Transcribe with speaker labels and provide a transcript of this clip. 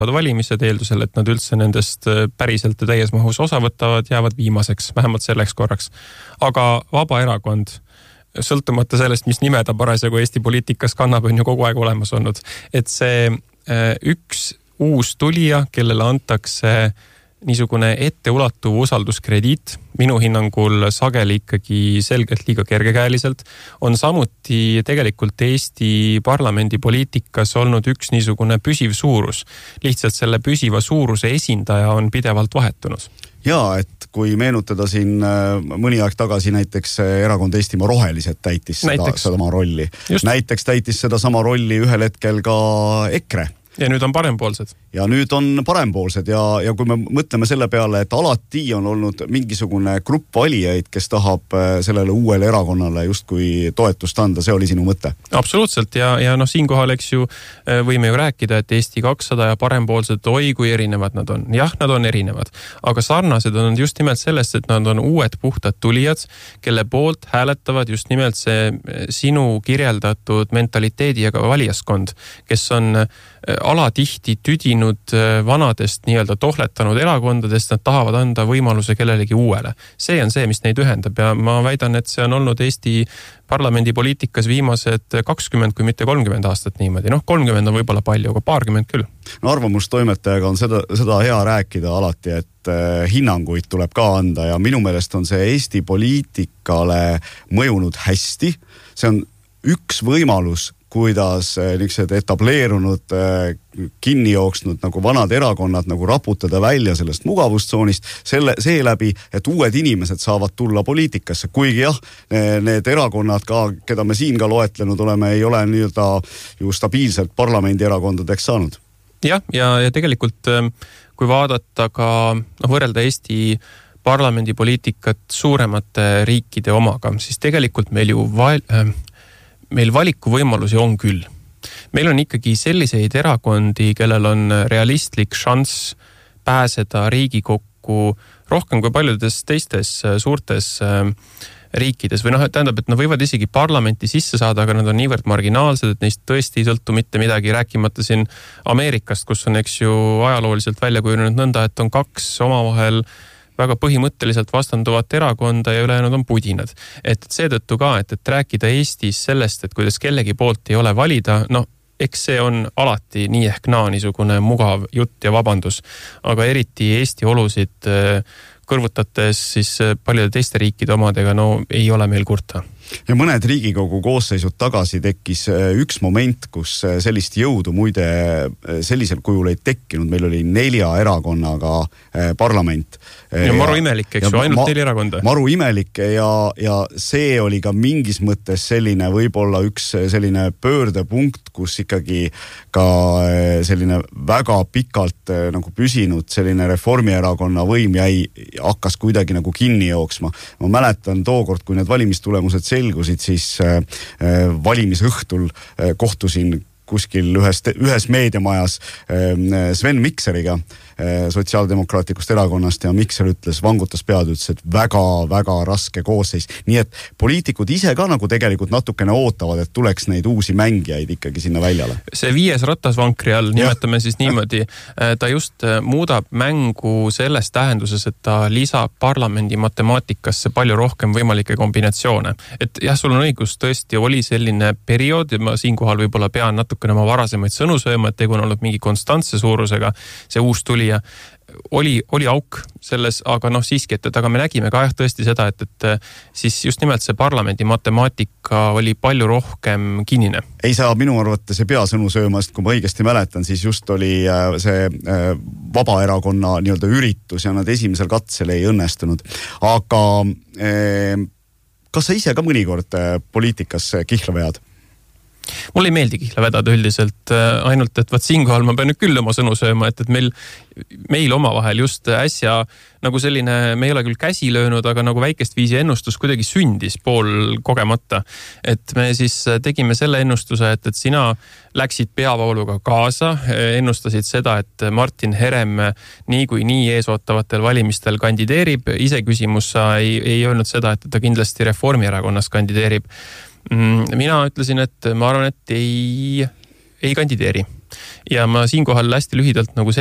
Speaker 1: valimised eeldusel, et nad üldse nendest päriselt ja täies mahus osa võtavad, jäävad viimaseks, vähemalt selleks korraks. Aga Vabaerakond, sõltumata sellest, mis nime ta parasjagu Eesti poliitikas kannab, on ju kogu aeg olemas olnud. Et see üks uus tulija, kellele antakse niisugune etteulatuv usalduskrediit, minu hinnangul sageli ikkagi selgelt liiga kergekäeliselt, on samuti tegelikult Eesti parlamendi poliitikas olnud üks niisugune püsiv suurus. Lihtsalt selle püsiva suuruse esindaja on pidevalt vahetunud.
Speaker 2: Jaa, et kui meenutada siin mõni aeg tagasi näiteks erakond Eestimaa Rohelised täitis seda rolli. Näiteks täitis seda sama rolli ühel hetkel ka EKRE.
Speaker 1: Ja nüüd on parempoolsed.
Speaker 2: Ja nüüd on parempoolsed ja kui me mõtleme selle peale, et alati on olnud mingisugune grupp valijaid, kes tahab sellele uuele erakonnale justkui toetust anda, see oli sinu mõte?
Speaker 1: Absoluutselt ja siinkohal eks ju võime ju rääkida, et Eesti 200 ja parempoolsed kui erinevad nad on. Jah, nad on erinevad, aga sarnased on just nimelt sellest, et nad on uued puhtad tulijad, kelle poolt hääletavad just nimelt see sinu kirjeldatud mentaliteedi ja ka valijaskond, kes on alatihti tüdinud vanadest nii-öelda tohletanud erakondadest, nad tahavad anda võimaluse kellelegi uuele. See on see, mis neid ühendab ja ma väidan, et see on olnud Eesti parlamendi poliitikas viimased 20 kui mitte 30 aastat niimoodi. 30 on võib-olla palju, aga 20 küll.
Speaker 2: Arvamustoimetajaga on seda hea rääkida alati, et hinnanguid tuleb ka anda ja minu meelest on see Eesti poliitikale mõjunud hästi. See on üks võimalus, kuidas niisugused etableerunud, kinni jooksnud nagu vanad erakonnad nagu raputada välja sellest mugavustsoonist, seeläbi, et uued inimesed saavad tulla poliitikasse. Kuigi jah, need erakonnad ka, keda me siin ka loetlenud oleme, ei ole nii-öelda ju stabiilselt parlamendi erakondadeks saanud.
Speaker 1: Jah, ja tegelikult kui vaadata ka võrrelda Eesti parlamendi poliitikat suuremate riikide omaga, siis tegelikult meil valikuvõimalusi on küll. Meil on ikkagi selliseid erakondi, kellel on realistlik šanss pääseda Riigikokku rohkem kui paljudes teistes suurtes riikides. Või tähendab, et nad võivad isegi parlamenti sisse saada, aga nad on niivõrd marginaalsed, et neist tõesti ei sõltu mitte midagi, rääkimata siin Ameerikast, kus on eks ju ajalooliselt välja kujunenud nõnda, et on kaks omavahel väga põhimõtteliselt vastanduvat erakonda ja ülejäänud on pudinad. Et seetõttu ka, et rääkida Eestis sellest, et kuidas kellegi poolt ei ole valida, eks see on alati nii ehk naa niisugune mugav jutt ja vabandus, aga eriti Eesti olusid kõrvutates siis paljude teiste riikide omadega, ei ole meil kurta.
Speaker 2: Ja mõned Riigikogu koosseisud tagasi tekkis üks moment, kus sellist jõudu muide sellisel kujul ei tekkinud. Meil oli 4 erakonnaga parlament.
Speaker 1: Ja maru imelik, eks ju, ainult 4 erakonda.
Speaker 2: Maru imelik ja see oli ka mingis mõttes selline võib-olla üks selline pöördepunkt, kus ikkagi ka selline väga pikalt nagu püsinud selline Reformierakonna võim hakkas kuidagi nagu kinni jooksma. Ma mäletan tookord, kui need valimistulemused selgusid, siis valimisõhtul kohtusin kuskil ühes meediamajas Sven Mikseriga sotsiaaldemokraatlikust erakonnast ja Mikser vangutas pead, ütles, et väga raske koosseis. Nii et poliitikud ise ka nagu tegelikult natukene ootavad, et tuleks neid uusi mängijaid ikkagi sinna väljale.
Speaker 1: See 5. ratasvankri all, nimetame siis niimoodi, ta just muudab mängu selles tähenduses, et ta lisab parlamendi matemaatikasse palju rohkem võimalikke kombinatsioone. Et jah, sul on õigus, tõesti oli selline periood ja ma siinkohal võib-olla pean natukene oma varasemaid sõnu sööma, et tegu on olnud mingi konstantse suurusega, see uus tuli ja oli auk selles, aga siiski, aga me nägime ka tõesti seda, et siis just nimelt see parlamendi matemaatika oli palju rohkem kinnine.
Speaker 2: Ei saa minu arvates pea sõnu söömast, kui ma õigesti mäletan, siis just oli see Vabaerakonna nii-öelda üritus ja nad esimesel katsel ei õnnestunud. Aga kas sa ise ka mõnikord poliitikas kihla vead?
Speaker 1: Mulle ei meeldi kihla vedada üldiselt, ainult et siinkohal ma pean nüüd küll oma sõnu sööma, et meil omavahel just äsja nagu selline, me ei ole küll käsi löönud, aga nagu väikest viisi ennustus kuidagi sündis pool kogemata. Et me siis tegime selle ennustuse, et sina läksid peavooluga kaasa, ennustasid seda, et Martin Herem nii eesootavatel valimistel kandideerib. Ise küsimus sa ei öelnud seda, et ta kindlasti Reformierakonnas kandideerib. Mina ütlesin, et ma arvan, et ei kandideeri. ja ma siinkohal hästi lühidalt nagu